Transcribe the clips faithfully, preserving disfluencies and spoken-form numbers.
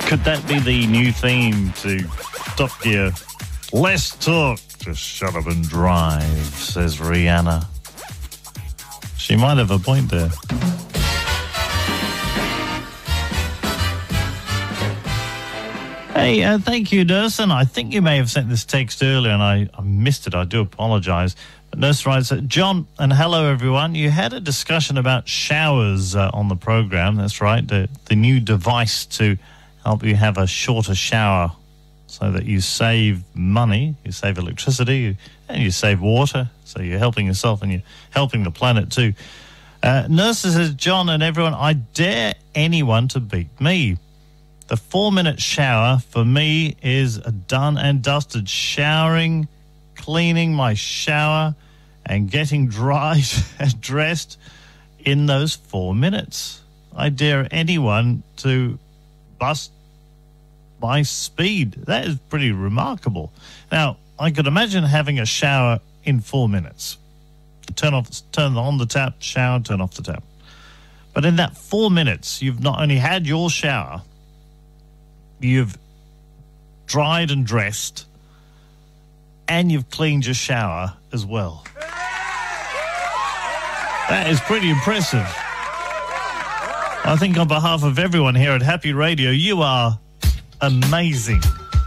Could that be the new theme to Top Gear? Less talk, just shut up and drive, says Rihanna. She might have a point there. Hey, uh, thank you, Nurse. And I think you may have sent this text earlier and I, I missed it. I do apologise. But Nurse writes, John, and hello, everyone. You had a discussion about showers uh, on the programme. That's right, the, the new device to help you have a shorter shower so that you save money, you save electricity, and you save water. So you're helping yourself and you're helping the planet too. Uh, Nurse says, John and everyone, I dare anyone to beat me. The four-minute shower for me is a done and dusted. Showering, cleaning my shower, and getting dried and dressed in those four minutes. I dare anyone to bust my speed. That is pretty remarkable. Now, I could imagine having a shower in four minutes. Turn off, turn on the tap, shower, turn off the tap. But in that four minutes, you've not only had your shower, you've dried and dressed, and you've cleaned your shower as well. That is pretty impressive. I think on behalf of everyone here at Happy Radio, you are amazing.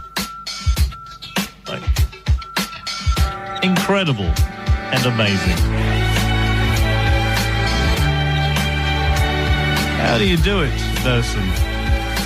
Like, incredible and amazing. How do you do it, Nelson?